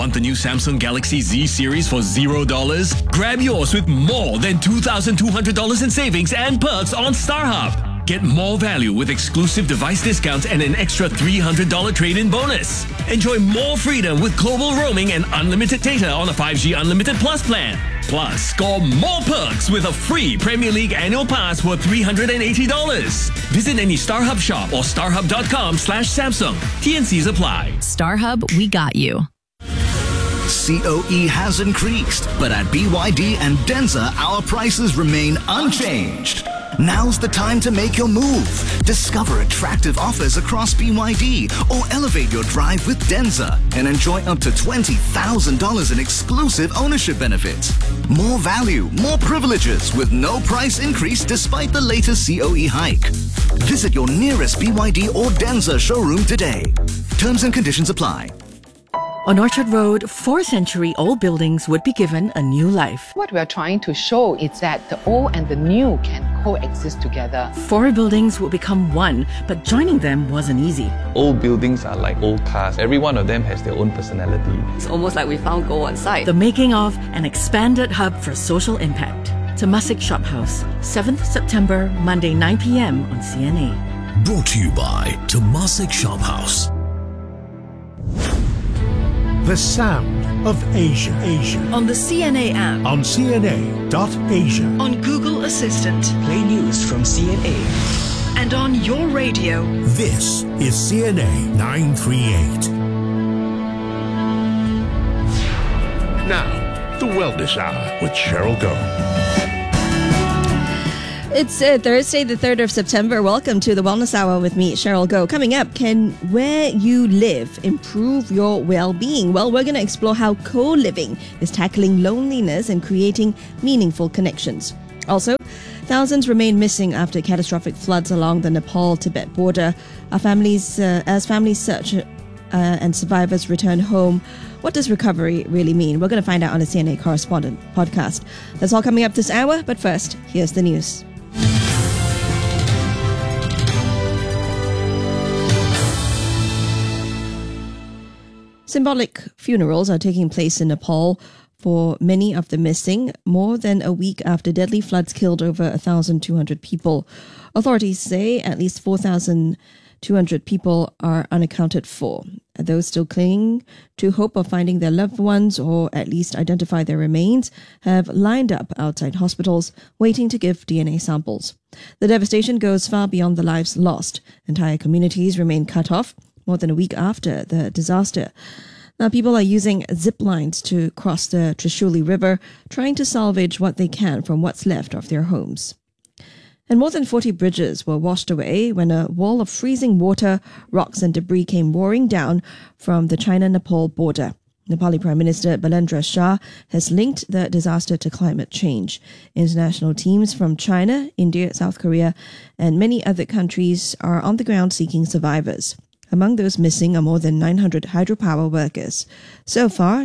Want the new Samsung Galaxy Z series for $0? Grab yours with more than $2,200 in savings and perks on StarHub. Get more value with exclusive device discounts and an extra $300 trade-in bonus. Enjoy more freedom with global roaming and unlimited data on a 5G Unlimited Plus plan. Plus, score more perks with a free Premier League annual pass worth $380. Visit any StarHub shop or starhub.com/Samsung. T&Cs apply. StarHub, we got you. COE has increased, but at BYD and Denza, our prices remain unchanged. Now's the time to make your move. Discover attractive offers across BYD or elevate your drive with Denza and enjoy up to $20,000 in exclusive ownership benefits. More value, more privileges with no price increase despite the latest COE hike. Visit your nearest BYD or Denza showroom today. Terms and conditions apply. On Orchard Road, 4-century-old buildings would be given a new life. What we're trying to show is that the old and the new can coexist together. 4 buildings will become one, but joining them wasn't easy. Old buildings are like old cars. Every one of them has their own personality. It's almost like we found gold on site. The making of an expanded hub for social impact. Temasek Shop House, 7th September, Monday 9 p.m. on CNA. Brought to you by Temasek Shop House. The sound of Asia. On the CNA app. On CNA.Asia. On Google Assistant. Play news from CNA. And on your radio. This is CNA 938. Now, the Wellness Hour with Cheryl Goh. It's Thursday, the 3rd of September. Welcome to the Wellness Hour with me, Cheryl Goh. Coming up, can where you live improve your well-being? Well, we're going to explore how co-living is tackling loneliness and creating meaningful connections. Also, thousands remain missing after catastrophic floods along the Nepal-Tibet border. As families search and survivors return home, what does recovery really mean? We're going to find out on the CNA Correspondent podcast. That's all coming up this hour, but first, here's the news. Symbolic funerals are taking place in Nepal for many of the missing, more than a week after deadly floods killed over 1,200 people. Authorities say at least 4,200 people are unaccounted for. Those still clinging to hope of finding their loved ones or at least identify their remains have lined up outside hospitals waiting to give DNA samples. The devastation goes far beyond the lives lost. Entire communities remain cut off more than a week after the disaster. Now, people are using zip lines to cross the Trishuli River, trying to salvage what they can from what's left of their homes. And more than 40 bridges were washed away when a wall of freezing water, rocks and debris came roaring down from the China-Nepal border. Nepali Prime Minister Balendra Shah has linked the disaster to climate change. International teams from China, India, South Korea, and many other countries are on the ground seeking survivors. Among those missing are more than 900 hydropower workers. So far,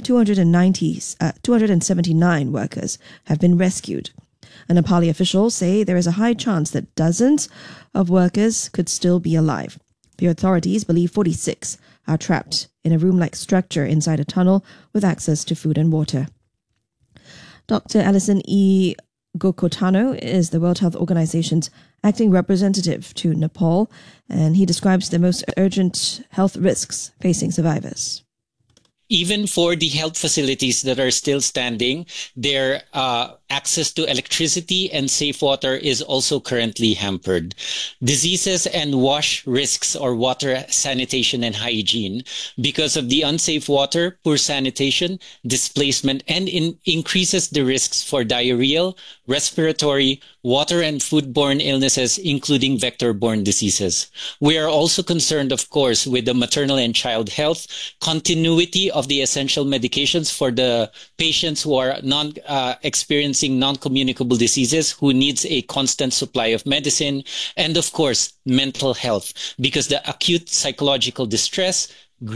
279 workers have been rescued. And Nepali officials say there is a high chance that dozens of workers could still be alive. The authorities believe 46 are trapped in a room-like structure inside a tunnel with access to food and water. Dr. Alison E. Gokotano is the World Health Organization's acting representative to Nepal, and he describes the most urgent health risks facing survivors. Even for the health facilities that are still standing, their access to electricity and safe water is also currently hampered. Diseases and wash risks or water sanitation and hygiene because of the unsafe water, poor sanitation, displacement, and increases the risks for diarrheal, respiratory, water and foodborne illnesses, including vector-borne diseases. We are also concerned, of course, with the maternal and child health, continuity of the essential medications for the patients who are experiencing non-communicable diseases, who needs a constant supply of medicine, and of course, mental health, because the acute psychological distress, grief,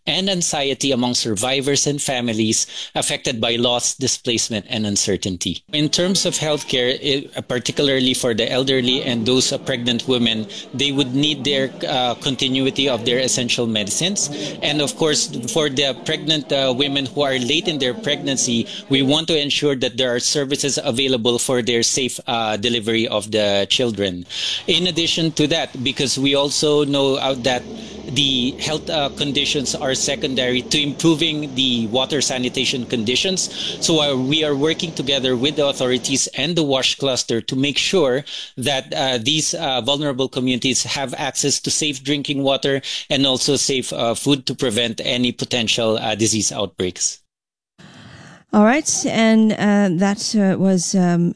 and anxiety among survivors and families affected by loss, displacement, and uncertainty. In terms of healthcare, particularly for the elderly and those pregnant women, they would need their continuity of their essential medicines. And of course, for the pregnant women who are late in their pregnancy, we want to ensure that there are services available for their safe delivery of the children. In addition to that, because we also know that the health conditions are secondary to improving the water sanitation conditions. So we are working together with the authorities and the WASH cluster to make sure that these vulnerable communities have access to safe drinking water and also safe food to prevent any potential disease outbreaks. All right, and that was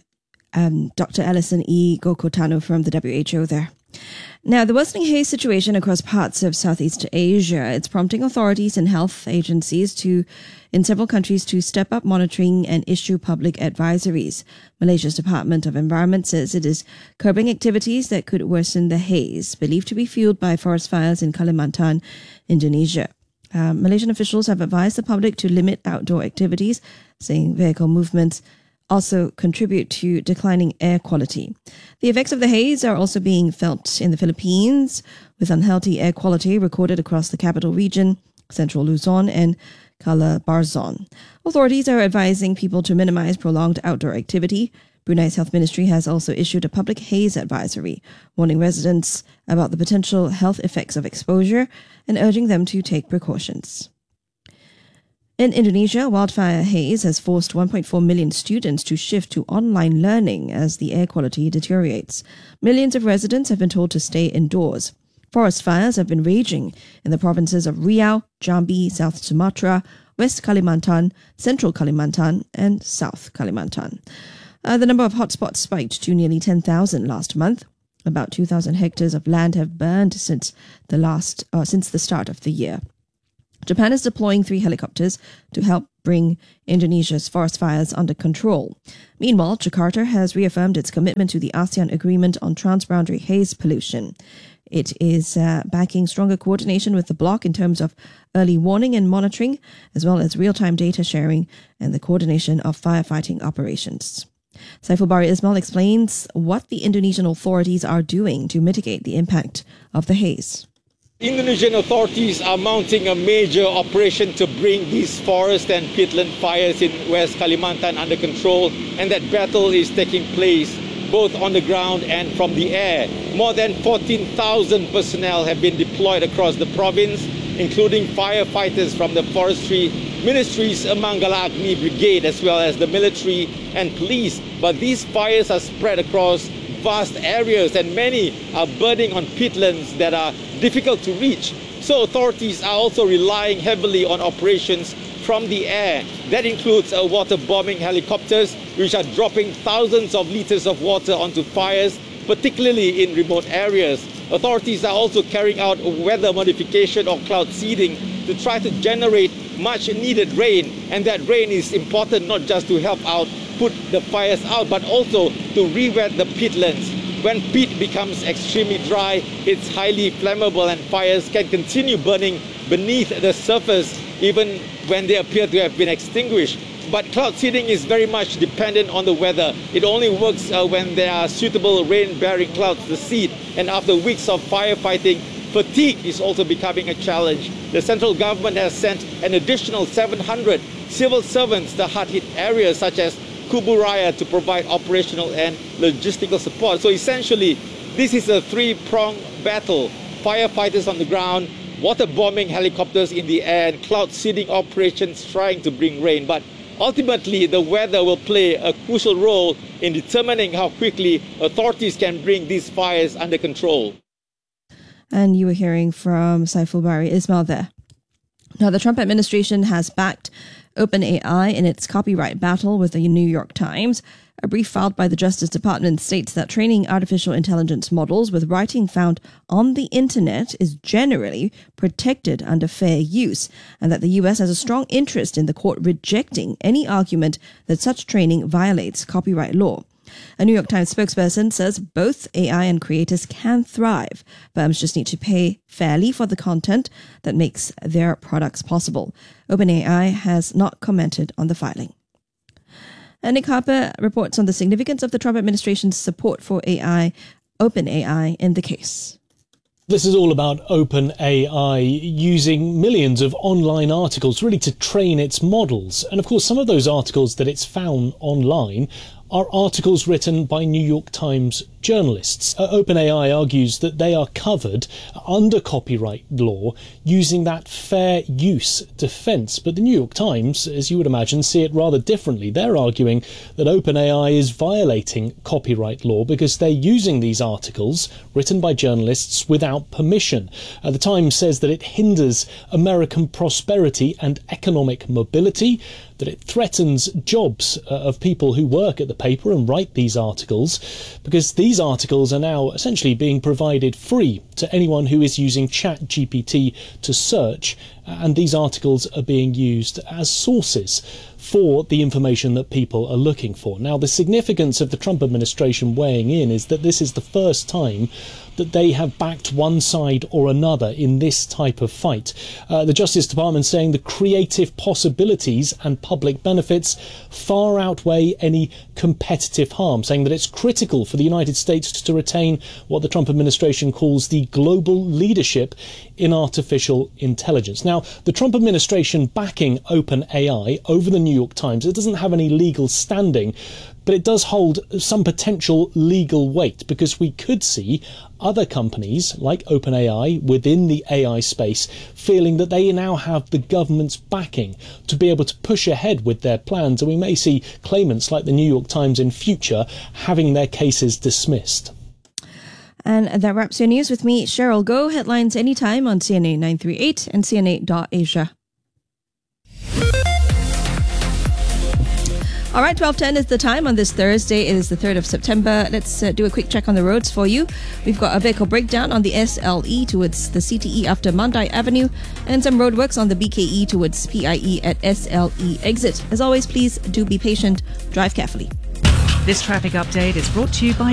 Dr. Alison E. Gokotano from the WHO there. Now, the worsening haze situation across parts of Southeast Asia, it's prompting authorities and health agencies in several countries to step up monitoring and issue public advisories. Malaysia's Department of Environment says it is curbing activities that could worsen the haze, believed to be fueled by forest fires in Kalimantan, Indonesia. Malaysian officials have advised the public to limit outdoor activities, saying vehicle movements also contribute to declining air quality. The effects of the haze are also being felt in the Philippines, with unhealthy air quality recorded across the capital region, central Luzon, and Calabarzon. Authorities are advising people to minimize prolonged outdoor activity. Brunei's health ministry has also issued a public haze advisory, warning residents about the potential health effects of exposure and urging them to take precautions. In Indonesia, wildfire haze has forced 1.4 million students to shift to online learning as the air quality deteriorates. Millions of residents have been told to stay indoors. Forest fires have been raging in the provinces of Riau, Jambi, South Sumatra, West Kalimantan, Central Kalimantan, and South Kalimantan. The number of hotspots spiked to nearly 10,000 last month. About 2,000 hectares of land have burned since the start of the year. Japan is deploying 3 helicopters to help bring Indonesia's forest fires under control. Meanwhile, Jakarta has reaffirmed its commitment to the ASEAN Agreement on Transboundary Haze Pollution. It is backing stronger coordination with the bloc in terms of early warning and monitoring, as well as real-time data sharing and the coordination of firefighting operations. Saiful Bahri Ismail explains what the Indonesian authorities are doing to mitigate the impact of the haze. Indonesian authorities are mounting a major operation to bring these forest and peatland fires in West Kalimantan under control, and that battle is taking place both on the ground and from the air. More than 14,000 personnel have been deployed across the province, including firefighters from the forestry ministries, Manggala Agni Brigade, as well as the military and police. But these fires are spread across vast areas, and many are burning on peatlands that are difficult to reach. So authorities are also relying heavily on operations from the air. That includes water bombing helicopters, which are dropping thousands of liters of water onto fires, particularly in remote areas. Authorities are also carrying out weather modification or cloud seeding to try to generate much needed rain. And that rain is important not just to help out put the fires out, but also to re-wet the peatlands. When peat becomes extremely dry, it's highly flammable, and fires can continue burning beneath the surface even when they appear to have been extinguished. But cloud seeding is very much dependent on the weather. It only works when there are suitable rain-bearing clouds to seed. And after weeks of firefighting, fatigue is also becoming a challenge. The central government has sent an additional 700 civil servants to hard-hit areas such as Kubu Raya to provide operational and logistical support. So essentially, this is a three-pronged battle. Firefighters on the ground, water bombing helicopters in the air, and cloud seeding operations trying to bring rain. But ultimately, the weather will play a crucial role in determining how quickly authorities can bring these fires under control. And you were hearing from Saiful Bahri Ismail there. Now, the Trump administration has backed OpenAI in its copyright battle with the New York Times. A brief filed by the Justice Department states that training artificial intelligence models with writing found on the internet is generally protected under fair use, and that the US has a strong interest in the court rejecting any argument that such training violates copyright law. A New York Times spokesperson says both AI and creators can thrive. Firms just need to pay fairly for the content that makes their products possible. OpenAI has not commented on the filing. And Nick Harper reports on the significance of the Trump administration's support for OpenAI in the case. This is all about OpenAI using millions of online articles really to train its models. And of course, some of those articles that it's found online are articles written by New York Times journalists. OpenAI argues that they are covered under copyright law using that fair use defense. But the New York Times, as you would imagine, see it rather differently. They're arguing that OpenAI is violating copyright law because they're using these articles written by journalists without permission. The Times says that it hinders American prosperity and economic mobility, that it threatens jobs of people who work at the paper and write these articles, because these articles are now essentially being provided free to anyone who is using ChatGPT to search, and these articles are being used as sources for the information that people are looking for. Now, the significance of the Trump administration weighing in is that this is the first time that they have backed one side or another in this type of fight. The Justice Department saying the creative possibilities and public benefits far outweigh any competitive harm, saying that it's critical for the United States to retain what the Trump administration calls the global leadership in artificial intelligence. Now, the Trump administration backing OpenAI over the New York Times, it doesn't have any legal standing, but it does hold some potential legal weight, because we could see other companies like OpenAI within the AI space feeling that they now have the government's backing to be able to push ahead with their plans, and we may see claimants like the New York Times in future having their cases dismissed. And that wraps your news with me, Cheryl Goh. Headlines anytime on CNA 938 and CNA.Asia. All right, 12:10 is the time on this Thursday. It is the 3rd of September. Let's do a quick check on the roads for you. We've got a vehicle breakdown on the SLE towards the CTE after Mandai Avenue, and some roadworks on the BKE towards PIE at SLE exit. As always, please do be patient. Drive carefully. This traffic update is brought to you by